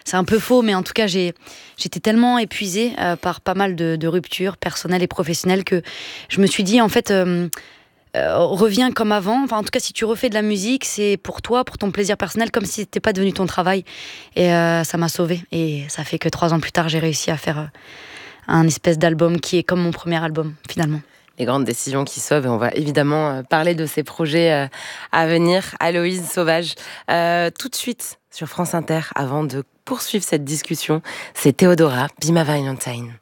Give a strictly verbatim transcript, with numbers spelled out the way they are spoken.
c'est un peu faux, mais en tout cas, j'ai, j'étais tellement épuisée euh, par pas mal de, de ruptures personnelles et professionnelles que je me suis dit, en fait, euh, euh, reviens comme avant. Enfin, en tout cas, si tu refais de la musique, c'est pour toi, pour ton plaisir personnel, comme si c'était pas devenu ton travail. Et euh, ça m'a sauvée. Et ça fait que trois ans plus tard, j'ai réussi à faire euh, un espèce d'album qui est comme mon premier album, finalement. Les grandes décisions qui sauvent, et on va évidemment parler de ces projets à venir. Aloïse Sauvage, euh, tout de suite sur France Inter, avant de poursuivre cette discussion, c'est Théodora, Be My Valentine.